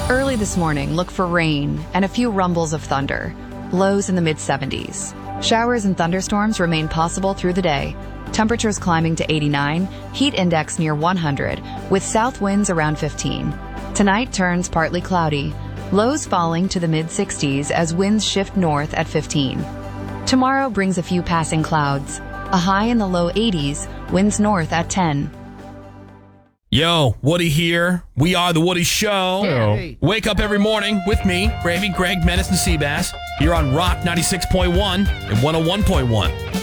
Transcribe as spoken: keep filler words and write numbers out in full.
Early this morning, look for rain and a few rumbles of thunder. Lows in the mid seventies. Showers and thunderstorms remain possible through the day. Temperatures climbing to eighty-nine, heat index near one hundred, with south winds around fifteen. Tonight turns partly cloudy. Lows falling to the mid sixties as winds shift north at fifteen. Tomorrow brings a few passing clouds. A high in the low eighties, winds north at ten. Yo, Woody here. We are The Woody Show. Hey. Wake up every morning with me, Gravy, Greg, Menace, and Seabass. You're on Rock ninety-six point one and one oh one point one.